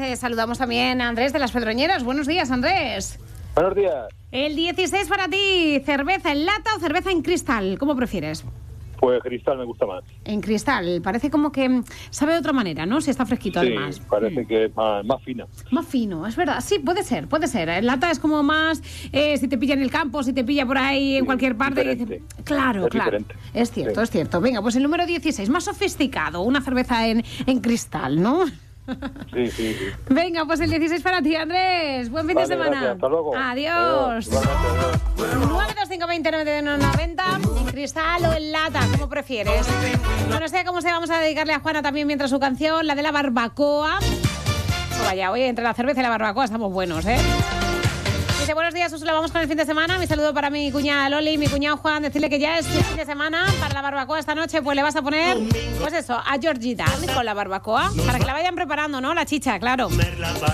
saludamos también a Andrés de las Pedroñeras. Buenos días, Andrés. Buenos días. El 16 para ti, ¿cerveza en lata o cerveza en cristal? ¿Cómo prefieres? Pues cristal me gusta más. En cristal, parece como que sabe de otra manera, ¿no? Si está fresquito, Sí, además. parece que es más fina. Más fino, es verdad. Sí, puede ser. En lata es como más, si te pilla en el campo, si te pilla por ahí en cualquier parte. Claro. Diferente. Es cierto, Sí. Es cierto. Venga, pues el número 16, más sofisticado, una cerveza en cristal, ¿no? Sí. Venga, pues el 16 para ti, Andrés. Buen fin de semana. Gracias. Hasta luego. Adiós. Igualmente, 92520 en cristal o en lata, como prefieres. Bueno, sé cómo se vamos a dedicarle a Juana también mientras su canción, la de la barbacoa. Vaya, oye, entre la cerveza y la barbacoa estamos buenos, ¿eh? Dice, buenos días, Úrsula, vamos con el fin de semana. Mi saludo para mi cuñada Loli y mi cuñado Juan. Decirle que ya es fin de semana para la barbacoa esta noche. Pues le vas a poner, pues eso, a Georgie Dan con la barbacoa. Para que la vayan preparando, ¿no? La chicha, claro.